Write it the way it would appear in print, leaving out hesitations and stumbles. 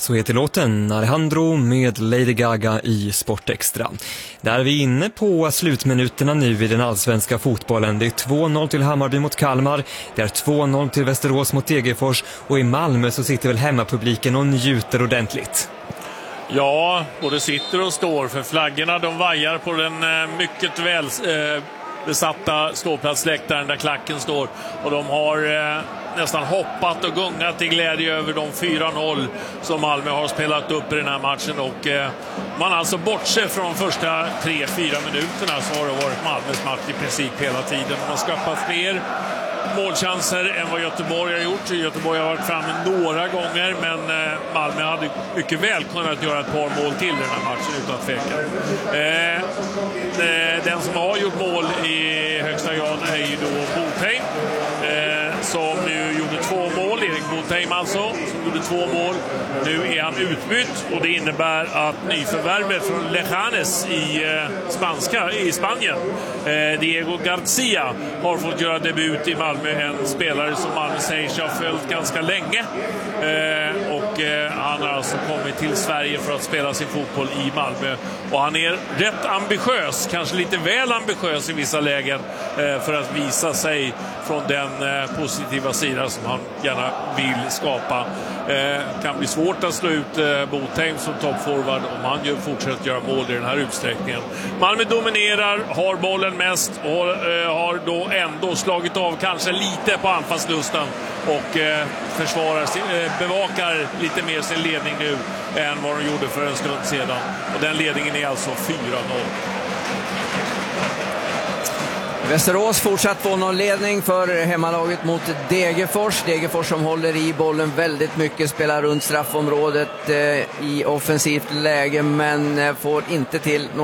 Så heter låten Alejandro med Lady Gaga i Sportextra. Där är vi inne på slutminuterna nu i den allsvenska fotbollen. Det är 2-0 till Hammarby mot Kalmar. Det är 2-0 till Västerås mot Degerfors. Och i Malmö så sitter väl hemmapubliken och njuter ordentligt. Ja, både sitter och står, för flaggorna de vajar på den mycket väl besatta ståplatsläktaren där klacken står. Och de har nästan hoppat och gungat i glädje över de 4-0 som Malmö har spelat upp i den här matchen. Och man alltså bortser från de första 3-4 minuterna så har det varit Malmös match i princip hela tiden. Man har skapat fler målchanser än vad Göteborg har gjort. Göteborg har varit framme några gånger, men Malmö hade mycket väl kunnat göra ett par mål till i den här matchen utan tvekan. Den som har gjort mål i högsta grad är ju då Botheim, som nu gjorde 2 mål. Erik Botheim alltså, som gjorde 2 mål. Nu är han utbytt och det innebär att nyförvärvet från Lejanes i Spanien, Diego Garcia, har fått göra debut i Malmö. En spelare som Malmö säger sig ha följt ganska länge. Han har alltså kommit till Sverige för att spela sin fotboll i Malmö. Och han är rätt ambitiös, kanske lite väl ambitiös i vissa lägen, för att visa sig från den positiva sida som han gärna vill skapa. Kan bli svårt att slå ut Botheim som toppforward om han fortsätter göra mål i den här utsträckningen. Malmö dominerar, har bollen mest och har då ändå slagit av kanske lite på anfallslusten och bevakar lite mer sin ledning nu än vad de gjorde för en stund sedan. Och den ledningen är alltså 4-0. Västerås fortsatt 2-0-ledning för hemmalaget mot Degerfors. Degerfors som håller i bollen väldigt mycket, spelar runt straffområdet i offensivt läge men får inte till